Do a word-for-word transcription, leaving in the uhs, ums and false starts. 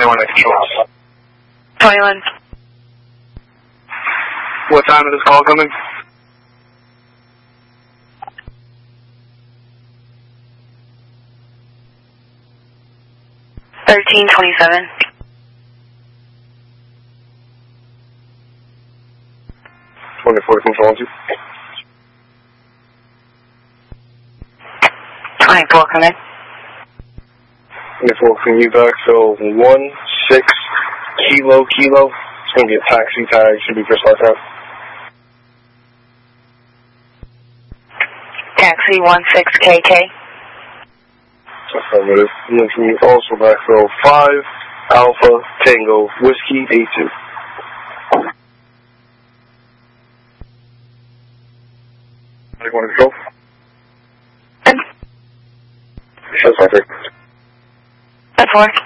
twenty-one at control. twenty-one. What time is this call coming? thirteen twenty-seven. twenty-four control two. twenty-four, come in. twenty-four, can you backfill one six kilo kilo? It's going to be a taxi tag, should be for start time. Taxi one six K K. Affirmative. And then can you also backfill five Alpha Tango Whiskey A two? twenty-one control. ten. That's my thing. That's four.